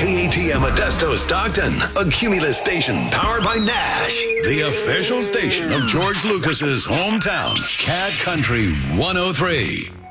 KATM Modesto Stockton, a Cumulus station powered by Nash, the official station of George Lucas's hometown, Cat Country 103.